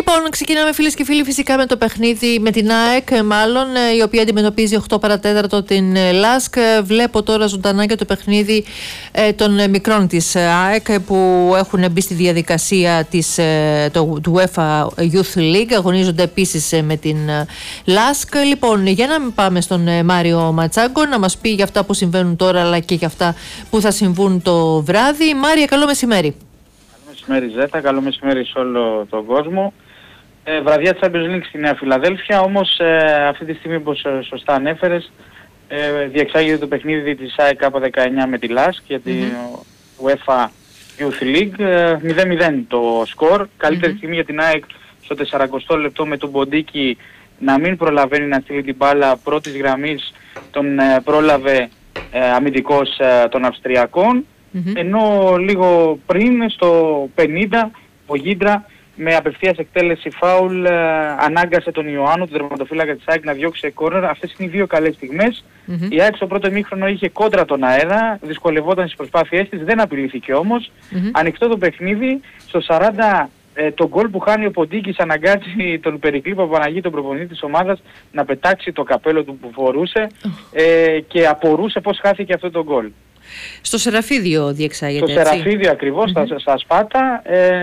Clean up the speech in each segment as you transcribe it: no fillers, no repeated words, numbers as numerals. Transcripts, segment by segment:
Λοιπόν, ξεκινάμε φίλες και φίλοι φυσικά με το παιχνίδι με την ΑΕΚ, η οποία αντιμετωπίζει 8 παρατέταρτο την ΛΑΣΚ. Βλέπω τώρα ζωντανά και το παιχνίδι των μικρών της ΑΕΚ που έχουν μπει στη διαδικασία του UEFA Youth League. Αγωνίζονται επίσης με την ΛΑΣΚ. Λοιπόν, για να πάμε στον Μάριο Ματσάγκο να μας πει για αυτά που συμβαίνουν τώρα αλλά και για αυτά που θα συμβούν το βράδυ. Μάρια, καλό μεσημέρι. Καλό μεσημέρι Ζέτα, καλό μεσημέρι σε όλο τον κόσμο. Βραδιά Champions League στη Νέα Φιλαδέλφια, όμως αυτή τη στιγμή, όπως σωστά ανέφερες, διεξάγεται το παιχνίδι της ΑΕΚ K19 με τη ΛΑΣΚ για την UEFA Youth League. 0-0 το σκορ. Καλύτερη στιγμή για την ΑΕΚ στο 40 λεπτό με τον Ποντίκι να μην προλαβαίνει να στείλει την μπάλα πρώτης γραμμής. Τον πρόλαβε αμυντικός των Αυστριακών. Ενώ λίγο πριν στο 50 ο Γίντρα με απευθείας εκτέλεση φάουλ ανάγκασε τον Ιωάννου, τον τερματοφύλακα της ΑΕΚ, να διώξει κόρνερ. Αυτές είναι οι δύο καλές στιγμές. Η ΑΕΚ στο πρώτο ημίχρονο είχε κόντρα τον αέρα, δυσκολευόταν στις προσπάθειές της, δεν απειλήθηκε όμως. Ανοιχτό το παιχνίδι, στο 40 το γκολ που χάνει ο Ποντίκης αναγκάζει τον Περικλή Παπαναγή, τον προπονητή της ομάδας, να πετάξει το καπέλο του που φορούσε και απορούσε πώς χάθηκε αυτό το γκολ. Στο Σεραφίδιο διεξάγεται, στο Σεραφίδιο ακριβώς, στα Σπάτα.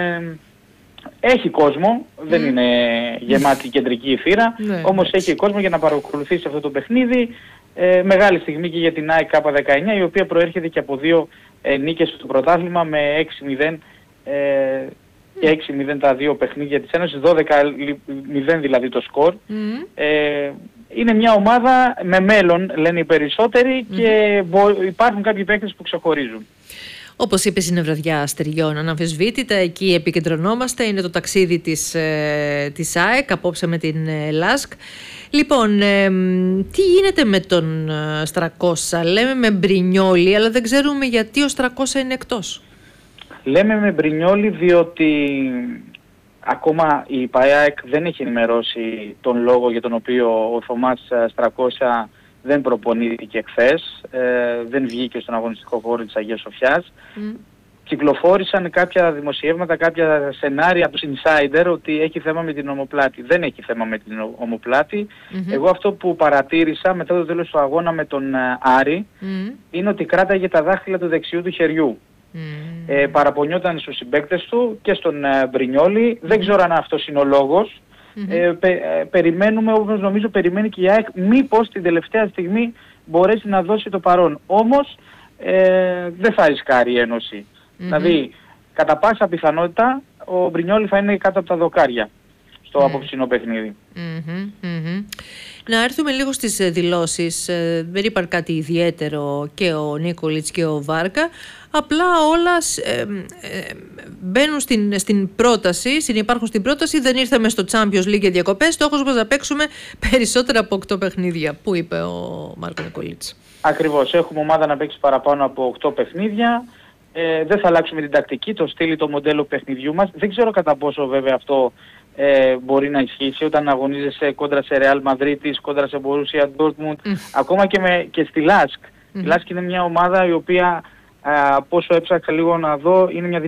Έχει κόσμο, δεν είναι γεμάτη κεντρική θύρα, όμως έχει κόσμο για να παρακολουθήσει αυτό το παιχνίδι. Μεγάλη στιγμή και για την ΑΕΚ K19, η οποία προέρχεται και από 2 νίκες στο πρωτάθλημα με 6-0 και 6-0 τα 2 παιχνίδια της Ένωσης, 12-0 δηλαδή το σκορ. Είναι μια ομάδα με μέλλον, λένε οι περισσότεροι, και υπάρχουν κάποιοι παίκτες που ξεχωρίζουν. Όπως είπες, είναι βραδιά αστεριών αναμφισβήτητα, εκεί επικεντρωνόμαστε, είναι το ταξίδι της ΑΕΚ απόψε με την ΛΑΣΚ. Λοιπόν, τι γίνεται με τον Στρακόσα? Λέμε με Μπρινιόλι, αλλά δεν ξέρουμε γιατί ο Στρακόσα είναι εκτός. Λέμε με Μπρινιόλι διότι ακόμα η ΠΑΕΑΕΚ δεν έχει ενημερώσει τον λόγο για τον οποίο ο Θωμάς Στρακόσα δεν προπονήθηκε χθες, δεν βγήκε στον αγωνιστικό χώρο της Αγίας Σοφιάς. Κυκλοφόρησαν κάποια δημοσιεύματα, κάποια σενάρια από τους insider ότι έχει θέμα με την ομοπλάτη. Δεν έχει θέμα με την ομοπλάτη. Εγώ αυτό που παρατήρησα μετά το τέλος του αγώνα με τον Άρη είναι ότι κράταγε τα δάχτυλα του δεξιού του χεριού. Παραπονιόταν στους συμπαίκτες του και στον Μπρινιόλι. Δεν ξέρω αν αυτός είναι ο λόγος. Περιμένουμε, όπως νομίζω περιμένει και η ΑΕΚ, μήπως την τελευταία στιγμή μπορέσει να δώσει το παρόν. Όμως δεν θα ρισκάρει η Ένωση. Δηλαδή, κατά πάσα πιθανότητα ο Μπρινιόλι θα είναι κάτω από τα δοκάρια στο απόψινό παιχνίδι. Να έρθουμε λίγο στις δηλώσεις. Δεν είπαν κάτι ιδιαίτερο και ο Νίκολιτς και ο Βάρκα. Απλά όλα μπαίνουν στην πρόταση, συνυπάρχουν στην πρόταση. Δεν ήρθαμε στο Champions League για διακοπές. Στόχος μας να παίξουμε περισσότερα από 8 παιχνίδια. Πού είπε ο Μάρκο Νικολίτς. Ακριβώς. Έχουμε ομάδα να παίξει παραπάνω από 8 παιχνίδια. Δεν θα αλλάξουμε την τακτική, το στυλ, το μοντέλο παιχνιδιού μας. Δεν ξέρω κατά πόσο βέβαια αυτό μπορεί να ισχύσει όταν αγωνίζεσαι κόντρα σε Real Madrid, κόντρα σε Borussia Dortmund, ακόμα και στη ΛΑΣΚ. Η ΛΑΣΚ είναι μια ομάδα η οποία, πόσο έψαξα λίγο να δω, είναι μια